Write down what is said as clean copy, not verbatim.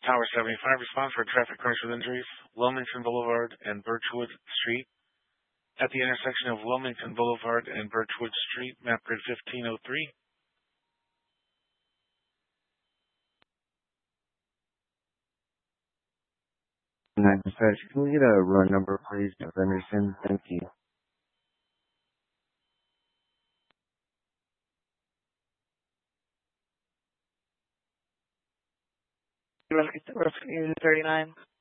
Tower 75, response for a traffic crash with injuries, Wilmington Boulevard and Birchwood Street. At the intersection of Wilmington Boulevard and Birchwood Street, map grid 1503. Dispatch, can we get a run number, please, Jeff Emerson? Thank you. Rescue 39.